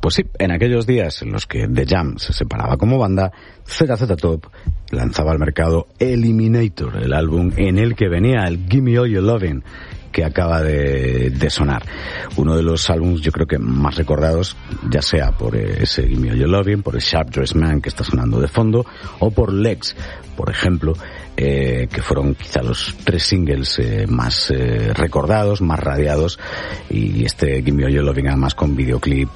Pues sí, en aquellos días en los que The Jam se separaba como banda, ZZ Top lanzaba al mercado Eliminator, el álbum en el que venía el Gimme All Your Lovin', que acaba de sonar. Uno de los álbumes yo creo que más recordados, ya sea por ese Gimme All Your Lovin', por el Sharp Dressed Man que está sonando de fondo, o por Legs, por ejemplo, que fueron quizá los 3 singles más recordados, más radiados, y este Gimme All Your Lovin' además con videoclip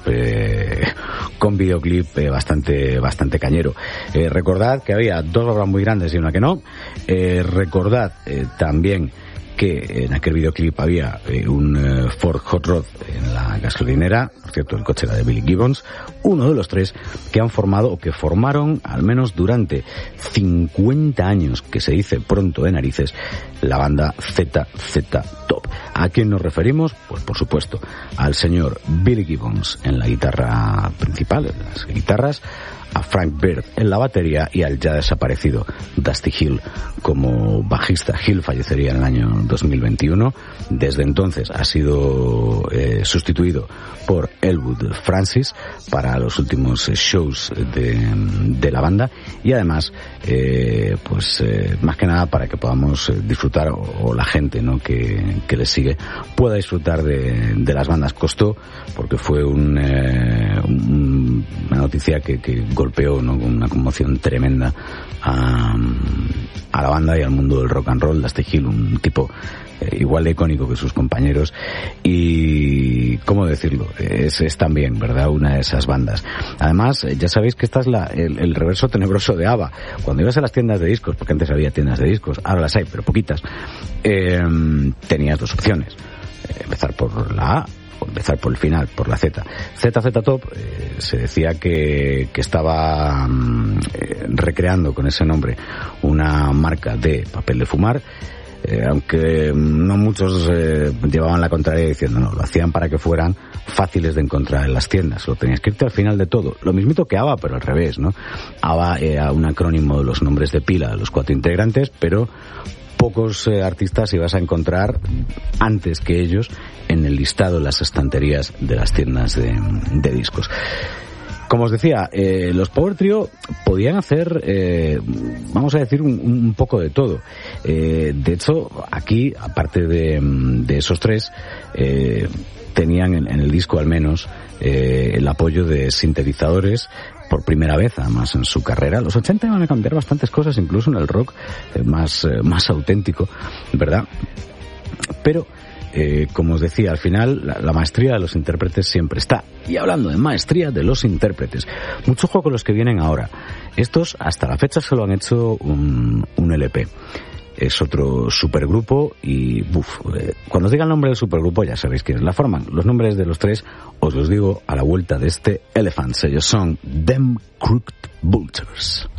bastante cañero. Recordad que había 2 obras muy grandes y una que no. Recordad también que en aquel videoclip había un Ford Hot Rod en la gasolinera. Por cierto, el coche era de Billy Gibbons, uno de los 3 que han formado o que formaron al menos durante 50 años, que se dice pronto de narices, la banda ZZ Top. ¿A quién nos referimos? Pues por supuesto al señor Billy Gibbons en la guitarra principal, en las guitarras, a Frank Beard en la batería y al ya desaparecido Dusty Hill como bajista. Hill fallecería en el año 2021. Desde entonces ha sido sustituido por Elwood Francis para los últimos shows de la banda, y además más que nada para que podamos disfrutar, o la gente, ¿no?, que le sigue pueda disfrutar de las bandas. Costó, porque fue una noticia que golpeó, ¿no?, con una conmoción tremenda a la banda y al mundo del rock and roll. Dusty Hill, un tipo igual de icónico que sus compañeros, y cómo decirlo, es también, ¿verdad?, una de esas bandas. Además, ya sabéis que esta es el reverso tenebroso de ABBA. Cuando ibas a las tiendas de discos, porque antes había tiendas de discos, ahora las hay, pero poquitas, tenías 2 opciones: empezar por la A o empezar por el final, por la Z. ZZ Top se decía que estaba recreando con ese nombre una marca de papel de fumar, aunque no muchos llevaban la contraria diciendo no, lo hacían para que fueran fáciles de encontrar en las tiendas. Lo tenías que irte al final de todo. Lo mismito que ABBA, pero al revés, ¿no? ABBA era un acrónimo de los nombres de pila de los 4 integrantes, pero pocos artistas ibas a encontrar antes que ellos en el listado en las estanterías de las tiendas de discos. Como os decía, los Power Trio podían hacer, vamos a decir, un poco de todo. De hecho, aquí, aparte de esos 3, tenían en el disco al menos el apoyo de sintetizadores por primera vez, además, en su carrera. Los 80 iban a cambiar bastantes cosas, incluso en el rock más auténtico, ¿verdad? Pero como os decía, al final la maestría de los intérpretes siempre está. Y hablando de maestría de los intérpretes, mucho ojo con los que vienen ahora. Estos hasta la fecha solo han hecho un LP. Es otro supergrupo y cuando os diga el nombre del supergrupo ya sabéis quiénes la forman. Los nombres de los 3 os los digo a la vuelta de este Elephants. Ellos son Them Crooked Vultures.